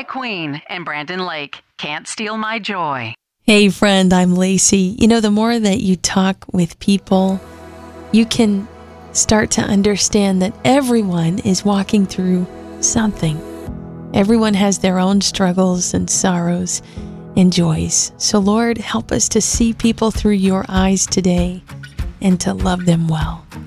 queen, and Brandon Lake can't steal my joy. Hey friend, I'm Lacey. You know, the more that you talk with people, you can start to understand that everyone is walking through something. Everyone has their own struggles and sorrows and joys. So Lord, help us to see people through your eyes today and to love them well.